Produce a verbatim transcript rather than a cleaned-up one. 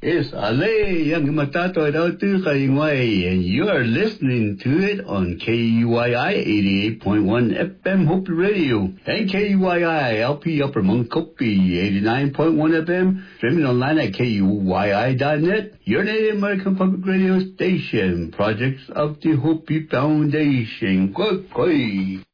It's Ale Young Matato and you are listening to it on K U Y I eighty-eight point one F M Hope Radio and K U Y I L P Upper Munkopi eighty-nine point one F M, streaming online at K U Y I dot net, your Native American Public Radio station, projects of the Hopi Foundation. Good, good.